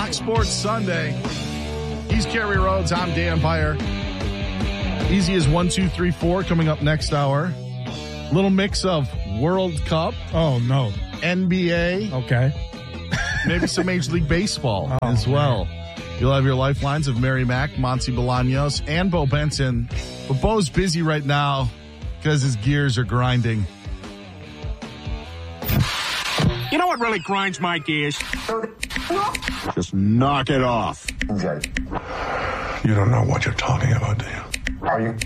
Fox Sports Sunday. He's Kerry Rhodes. I'm Dan Beyer. Easy as 1, 2, 3, 4 coming up next hour. Little mix of World Cup. Oh, no. NBA. Okay. Maybe some Major League Baseball as well. You'll have your lifelines of Mary Mack, Monty Bolaños, and Bo Benson. But Bo's busy right now because his gears are grinding. You know what really grinds my gears? Just knock it off. You don't know what you're talking about, do you? Are you?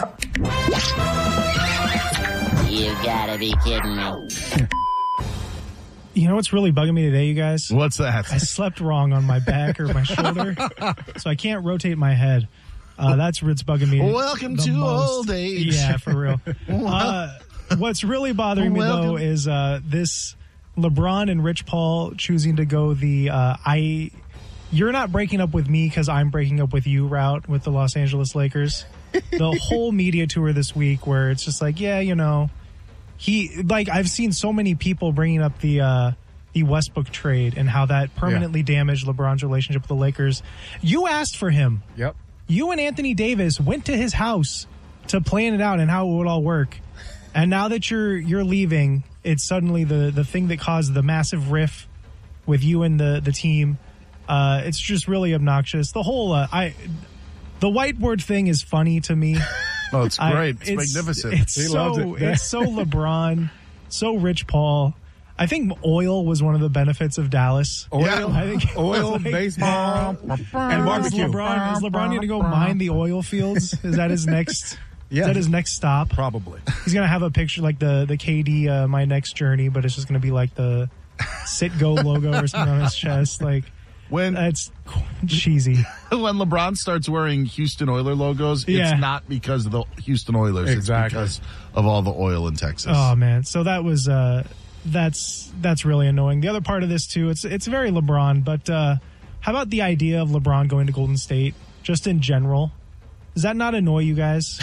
You gotta be kidding me. You know what's really bugging me today, you guys? What's that? I slept wrong on my back or my shoulder, so I can't rotate my head. That's what's bugging me. Welcome to old age. Yeah, for real. What's really bothering me, though, is this LeBron and Rich Paul choosing to go the you're not breaking up with me because I'm breaking up with you route with the Los Angeles Lakers. The whole media tour this week where it's just like, yeah, you know, I've seen so many people bringing up the Westbrook trade and how that permanently damaged LeBron's relationship with the Lakers. You asked for him. Yep. You and Anthony Davis went to his house to plan it out and how it would all work. And now that you're leaving, it's suddenly the thing that caused the massive riff with you and the team. It's just really obnoxious. The whole the whiteboard thing is funny to me. Oh, it's great. It's magnificent. He loves it. It's so LeBron, so Rich Paul. I think oil was one of the benefits of Dallas. Oil, I think oil, baseball, and barbecue. Is LeBron going to go mine the oil fields? Is that his next? Yeah. Is that his next stop? Probably. He's going to have a picture like the KD My Next Journey, but it's just going to be like the Sit Go logo or something on his chest. Like, it's cheesy. When LeBron starts wearing Houston Oilers logos, it's not because of the Houston Oilers. Exactly. It's because of all the oil in Texas. Oh, man. So that was that's really annoying. The other part of this, too, it's very LeBron, but how about the idea of LeBron going to Golden State, just in general? Does that not annoy you guys?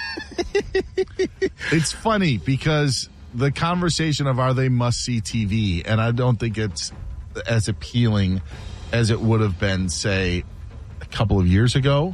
It's funny because the conversation of are they must-see TV, and I don't think it's as appealing as it would have been, say, a couple of years ago.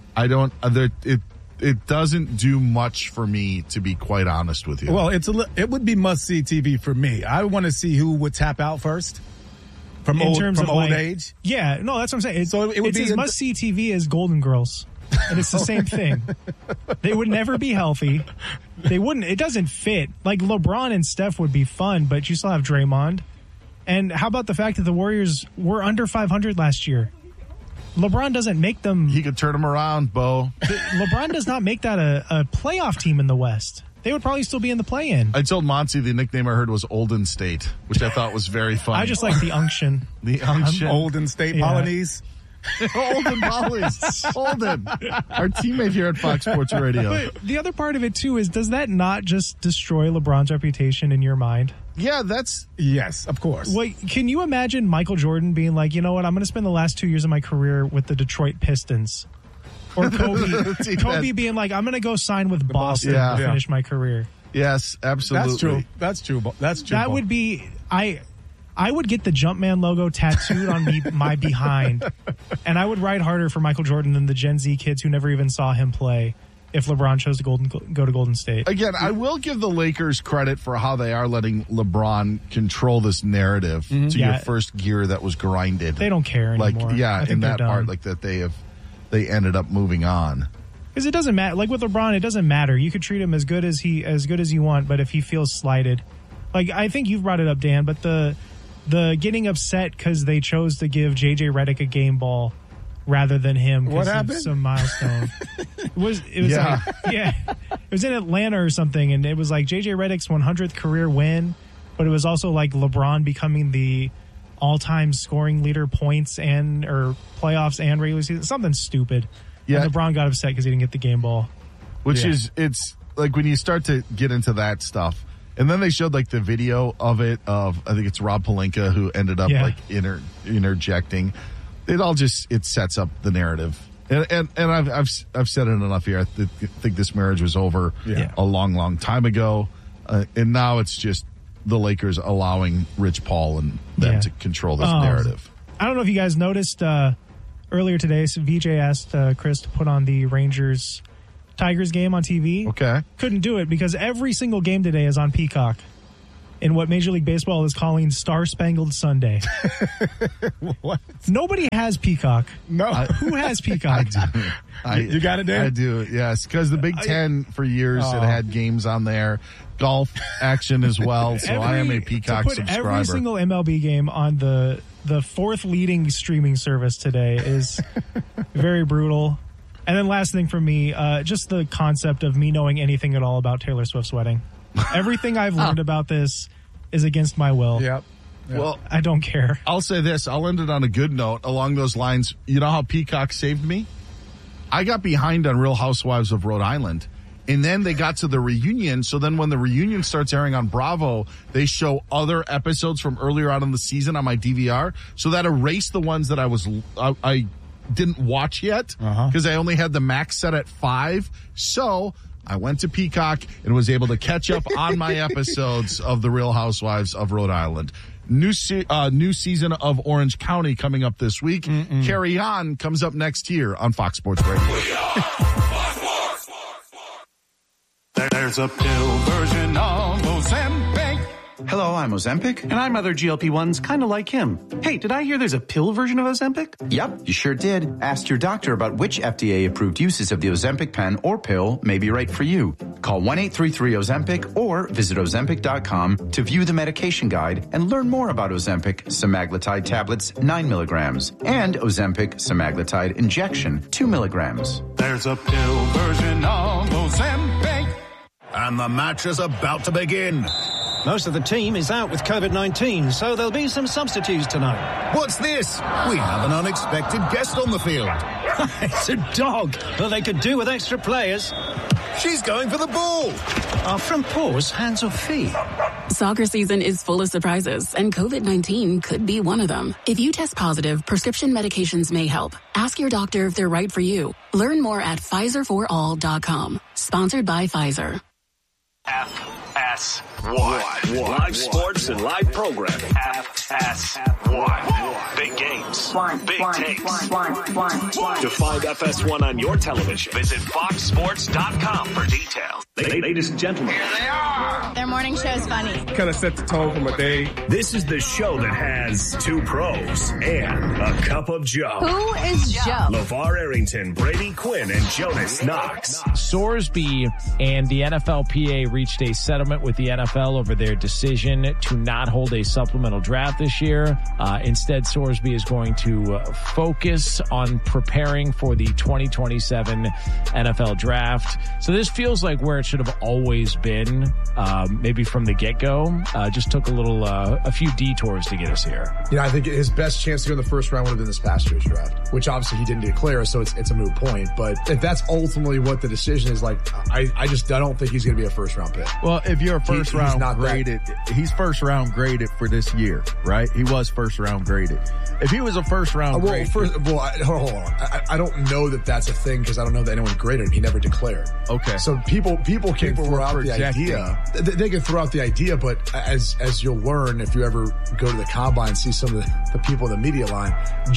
It doesn't do much for me, to be quite honest with you. Well, it would be must-see TV for me. I want to see who would tap out first from old age. Yeah, no, that's what I'm saying. So it would be as must-see TV as Golden Girls. And it's the same thing. They would never be healthy. They wouldn't. It doesn't fit. Like LeBron and Steph would be fun, but you still have Draymond. And how about the fact that the Warriors were under 500 last year? LeBron doesn't make them. He could turn them around, Bo. LeBron does not make that a playoff team in the West. They would probably still be in the play-in. I told Monty the nickname I heard was Olden State, which I thought was very funny. I just like the unction. The unction. Olden State Polynese. Olden Polynese. Olden. Our teammate here at Fox Sports Radio. But the other part of it, too, is does that not just destroy LeBron's reputation in your mind? Yeah, yes, of course. Wait, can you imagine Michael Jordan being like, you know what, I'm going to spend the last 2 years of my career with the Detroit Pistons? Or Kobe being like, I'm going to go sign with Boston to finish my career. Yes, absolutely. That's true. That would be, I would get the Jumpman logo tattooed on my behind, and I would ride harder for Michael Jordan than the Gen Z kids who never even saw him play if LeBron chose to go to Golden State. Again, I will give the Lakers credit for how they are letting LeBron control this narrative to your first gear that was grinded. They don't care anymore. In that part, like that they ended up moving on. Because it doesn't matter. Like with LeBron, it doesn't matter. You could treat him as good as you want, but if he feels slighted, like I think you've brought it up, Dan, but the getting upset because they chose to give JJ Redick a game ball rather than him because of some milestone. It was it was in Atlanta or something, and it was like JJ Redick's 100th career win, but it was also like LeBron becoming the all-time scoring leader, points or playoffs and regular season, something stupid. Yeah, and LeBron got upset because he didn't get the game ball. It's like when you start to get into that stuff. And then they showed like the video of it I think it's Rob Pelinka who ended up like interjecting. It sets up the narrative. And I've said it enough here. I think this marriage was over a long, long time ago. And now it's just the Lakers allowing Rich Paul and them to control this narrative. I don't know if you guys noticed earlier today, so VJ asked Chris to put on the Rangers-Tigers game on TV. Okay. Couldn't do it because every single game today is on Peacock in what Major League Baseball is calling Star-Spangled Sunday. What? Nobody has Peacock. No. Who has Peacock? I do. You got it there? I do, yes. Because the Big Ten for years it had games on there, golf action as well. So I am a Peacock to put subscriber. Every single MLB game on the fourth leading streaming service today is very brutal. And then last thing for me, just the concept of me knowing anything at all about Taylor Swift's wedding. Everything I've learned about this is against my will. Yep. Well, I don't care. I'll say this. I'll end it on a good note along those lines. You know how Peacock saved me? I got behind on Real Housewives of Rhode Island, and then they got to the reunion. So then when the reunion starts airing on Bravo, they show other episodes from earlier on in the season on my DVR. So that erased the ones that I didn't watch yet because I only had the max set at 5. So I went to Peacock and was able to catch up on my episodes of The Real Housewives of Rhode Island. New season of Orange County coming up this week. Carry On comes up next year on Fox Sports Radio. There's a pill version of Ozempic. Hello, I'm Ozempic. And I'm other GLP-1s kind of like him. Hey, did I hear there's a pill version of Ozempic? Yep, you sure did. Ask your doctor about which FDA-approved uses of the Ozempic pen or pill may be right for you. Call 1-833-OZEMPIC or visit Ozempic.com to view the medication guide and learn more about Ozempic semaglutide tablets 9 milligrams and Ozempic semaglutide injection 2 milligrams. There's a pill version of Ozempic. And the match is about to begin. Most of the team is out with COVID-19, so there'll be some substitutes tonight. What's this? We have an unexpected guest on the field. It's a dog, but they could do with extra players. She's going for the ball. Are front paws hands or feet? Soccer season is full of surprises, and COVID-19 could be one of them. If you test positive, prescription medications may help. Ask your doctor if they're right for you. Learn more at PfizerForAll.com. Sponsored by Pfizer. FS1. Live sports and live programming. FS1. Big games. Big takes. To find FS1 on your television, visit FoxSports.com for details. Ladies and gentlemen. Here they are. Their morning show is funny. Kind of set the tone for my day. This is the show that has 2 pros and a cup of Joe. Who is Joe? LeVar Arrington, Brady Quinn, and Jonas Knox. Sorsby and the NFLPA reached a settlement with the NFL over their decision to not hold a supplemental draft this year. Instead, Sorsby is going to focus on preparing for the 2027 NFL draft. So this feels like where it should have always been, maybe from the get-go. Just took a few detours to get us here. You know, I think his best chance to go in the first round would have been this past year's draft, which obviously he didn't declare, so it's a moot point. But if that's ultimately what the decision is, like, I don't think he's going to be a first-round pick. Well, if you're a first round graded, he's first round graded for this year, right? He was first round graded. If he was a first round grade. Hold on. I don't know that that's a thing because I don't know that anyone graded him. He never declared. Okay. So people can throw out the idea. They can throw out the idea, but as you'll learn if you ever go to the combine and see some of the people in the media line,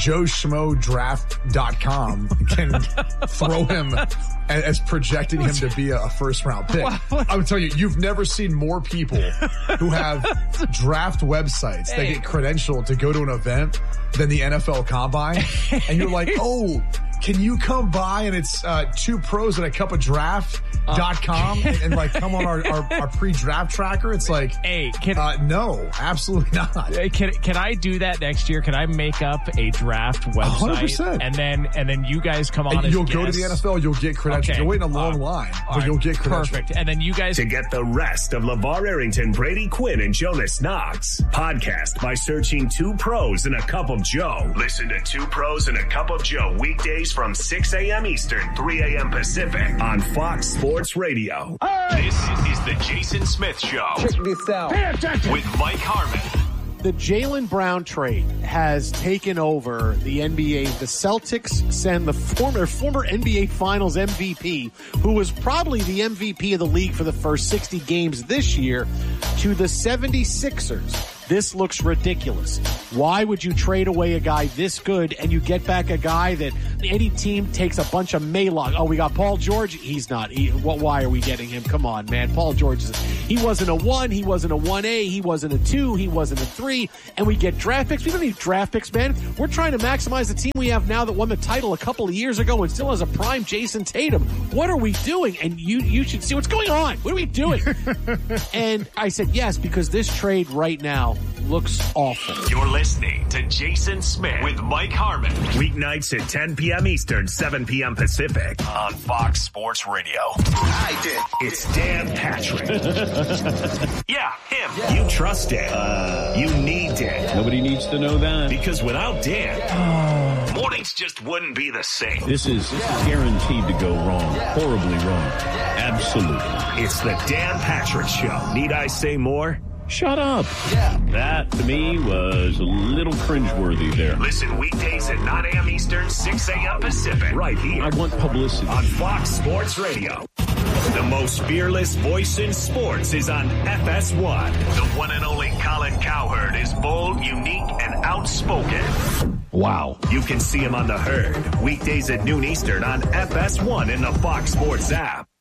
JoeSchmoDraft.com can throw him as projecting him to be a first round pick. I would tell you, you've never seen more people who have draft websites that get credentialed to go to an event than the NFL Combine. And you're like, oh, can you come by and it's 2 pros and a cup of draft.com and like come on our pre-draft tracker? It's like, hey, no, absolutely not. Can I do that next year? Can I make up a draft website 100%. and then you guys come on and as you'll guests? go to the NFL, you'll get credentialed. Okay. You'll wait in a long line, but right. you'll get credentialed. Perfect. And then you guys to get the rest of LeVar Arrington, Brady Quinn, and Jonas Knox podcast by searching 2 Pros and a Cup of Joe. Listen to 2 Pros and a Cup of Joe weekdays from 6 a.m. Eastern, 3 a.m. Pacific on Fox Sports Radio. This is the Jason Smith Show. Check this out. With Mike Harmon. The Jaylen Brown trade has taken over the NBA. The Celtics send the former NBA Finals MVP, who was probably the MVP of the league for the first 60 games this year, to the 76ers. This looks ridiculous. Why would you trade away a guy this good and you get back a guy that any team takes a bunch of Maylog? Oh, we got Paul George. He's not. Why are we getting him? Come on, man. Paul George, he wasn't a 1. He wasn't a 1A. He wasn't a 2. He wasn't a 3. And we get draft picks. We don't need draft picks, man. We're trying to maximize the team we have now that won the title a couple of years ago and still has a prime Jason Tatum. What are we doing? And you should see what's going on. What are we doing? And I said yes, because this trade right now looks awful. You're listening to Jason Smith with Mike Harmon. Weeknights at 10 p.m. Eastern, 7 p.m. Pacific on Fox Sports Radio. I did. It's Dan Patrick. Yeah, him. Yeah. You trust Dan. You need Dan. Nobody needs to know that. Because without Dan, mornings just wouldn't be the same. This is guaranteed to go wrong. Horribly wrong. Absolutely. It's the Dan Patrick Show. Need I say more? Shut up. Yeah. That, to me, was a little cringeworthy there. Listen weekdays at 9 a.m. Eastern, 6 a.m. Pacific. Right here. I want publicity. On Fox Sports Radio. The most fearless voice in sports is on FS1. The one and only Colin Cowherd is bold, unique, and outspoken. Wow. You can see him on The Herd. Weekdays at noon Eastern on FS1 in the Fox Sports app.